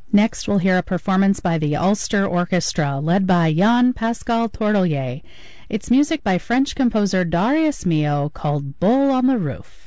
Next, we'll hear a performance by the Ulster Orchestra, led by Jan-Pascal Tourtellier. It's music by French composer Darius Milhaud called Bull on the Roof.